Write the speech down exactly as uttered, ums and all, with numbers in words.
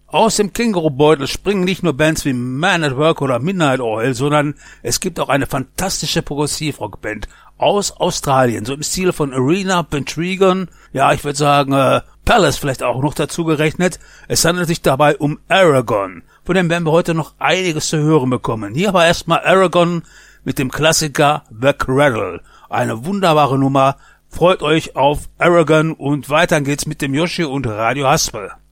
Aus dem Kängurubeutel springen nicht nur Bands wie Man at Work oder Midnight Oil, sondern es gibt auch eine fantastische Progressivrockband aus Australien, so im Stil von Arena, Pendragon, ja, ich würde sagen, äh, Palace vielleicht auch noch dazu gerechnet. Es handelt sich dabei um Aragon. Von dem werden wir heute noch einiges zu hören bekommen. Hier aber erstmal Aragon mit dem Klassiker The Cradle. Eine wunderbare Nummer. Freut euch auf Aragon und weiter geht's mit dem Yoshi und Radio Haspel.